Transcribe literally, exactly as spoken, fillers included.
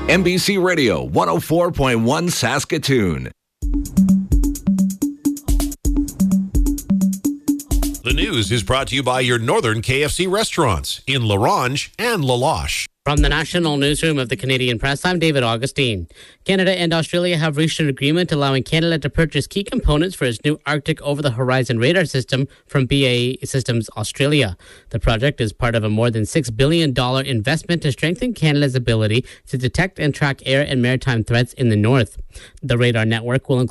N B C Radio one oh four point one Saskatoon. The news is brought to you by your northern K F C restaurants in La Ronge and La Loche. From the National Newsroom of the Canadian Press, I'm David Augustine. Canada and Australia have reached an agreement allowing Canada to purchase key components for its new Arctic over-the-horizon radar system from B A E Systems Australia. The project is part of a more than six billion dollars investment to strengthen Canada's ability to detect and track air and maritime threats in the north. The radar network will include